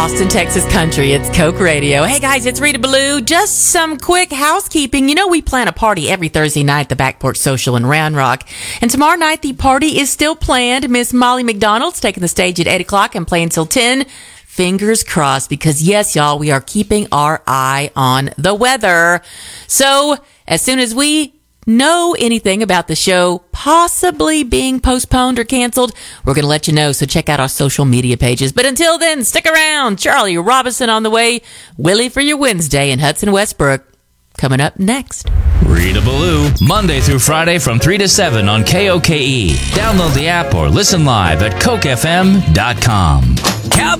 Austin, Texas country. It's Coke Radio. Hey guys, it's Rita Ballou. Just some quick housekeeping. You know, we plan a party every Thursday night at the Back Porch Social in Round Rock. And tomorrow night, the party is still planned. Miss Molly McDonald's taking the stage at 8 o'clock and playing till 10. Fingers crossed, because yes, y'all, we are keeping our eye on the weather. So, as soon as we know anything about the show possibly being postponed or canceled, we're going to let you know. So check out our social media pages. But until then, stick around. Charlie Robinson on the way. Willie for your Wednesday in Hudson Westbrook. Coming up next. Rita Ballou, Monday through Friday from 3 to 7 on KOKE. Download the app or listen live at CokeFM.com.